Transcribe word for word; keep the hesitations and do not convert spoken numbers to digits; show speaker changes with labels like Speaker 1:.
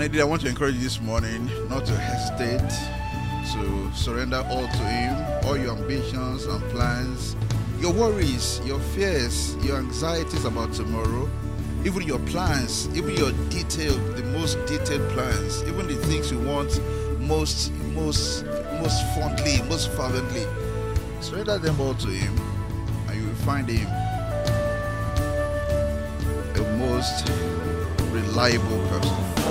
Speaker 1: And indeed, I want to encourage you this morning not to hesitate, to surrender all to Him, all your ambitions and plans, your worries, your fears, your anxieties about tomorrow, even your plans, even your detailed, the most detailed plans, even the things you want most, most, most fondly, most fervently. Surrender them all to Him, and you will find Him a most reliable person.